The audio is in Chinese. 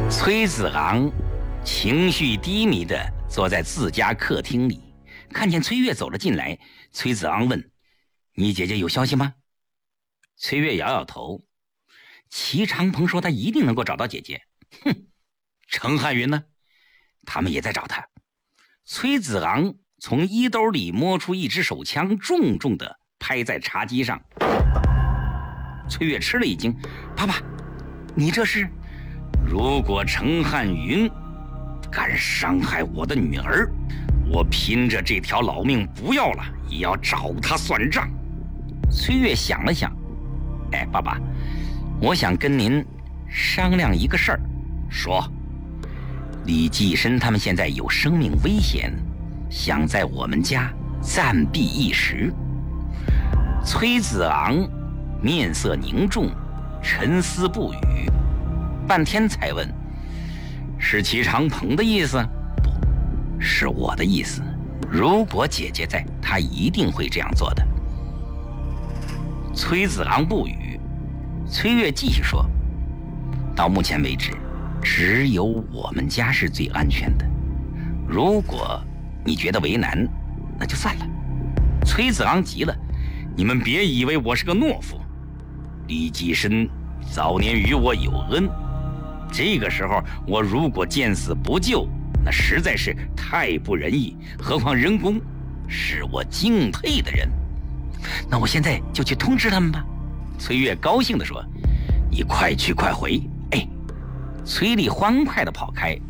崔子昂情绪低迷地坐在自家客厅里，看见崔月走了进来。崔子昂问：“你姐姐有消息吗？”崔月摇摇头。齐长鹏说他一定能够找到姐姐。哼，程汉云呢？他们也在找他。崔子昂从衣兜里摸出一支手枪，重重地拍在茶几上。崔月吃了一惊：“爸爸，你这是？”如果程汉云敢伤害我的女儿，我拼着这条老命不要了，也要找他算账。崔月想了想：“哎，爸爸，我想跟您商量一个事儿。”说：“李济深他们现在有生命危险，想在我们家暂避一时。”崔子昂面色凝重，沉思不语，半天才问：“是齐长鹏的意思？”“不是我的意思。如果姐姐在，他一定会这样做的。”崔子昂不语。崔月继续说：“到目前为止，只有我们家是最安全的。如果你觉得为难，那就算了。”崔子昂急了：“你们别以为我是个懦夫。李济深早年与我有恩，这个时候我如果见死不救，那实在是太不仁义。何况任公是我敬佩的人。那我现在就去通知他们吧。”崔月高兴地说：“你快去快回！”哎，崔丽欢快地跑开，